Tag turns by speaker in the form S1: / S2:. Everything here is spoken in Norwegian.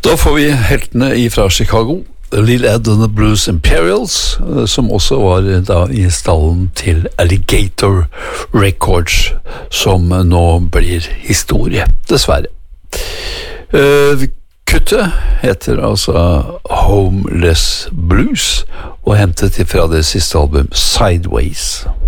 S1: Da får vi heltene fra Chicago, Lil Ed and the Blues Imperials, som også var da i stallen til Alligator Records, som nå blir historie, dessverre. Kuttet heter altså Homeless Blues, og hentet fra det siste album Sideways.